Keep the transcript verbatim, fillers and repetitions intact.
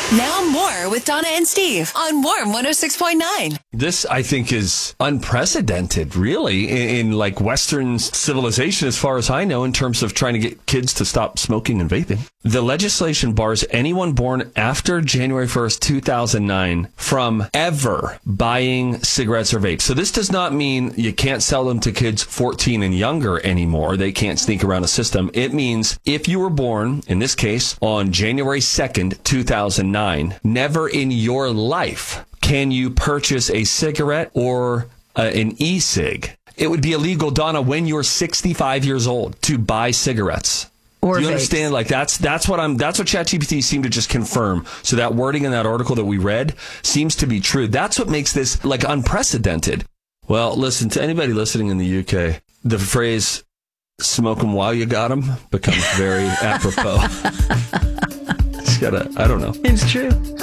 Now more with Donna and Steve on Warm one oh six point nine. This, I think, is unprecedented, really, in, in like Western civilization, as far as I know, in terms of trying to get kids to stop smoking and vaping. The legislation bars anyone born after January first, two thousand nine from ever buying cigarettes or vapes. So this does not mean you can't sell them to kids fourteen and younger anymore. They can't sneak around the system. It means if you were born, in this case, on January second, two thousand nine, never in your life can you purchase a cigarette or uh, an e-cig. It would be illegal, Donna, when you're sixty-five years old to buy cigarettes. Or Do you vapes. understand? Like that's that's what I'm. That's what ChatGPT seemed to just confirm. So that wording in that article that we read seems to be true. That's what makes this like unprecedented. Well, listen, to anybody listening in the U K, the phrase "smoke 'em while you got 'em" becomes very apropos. It's gotta. I don't know. It's true.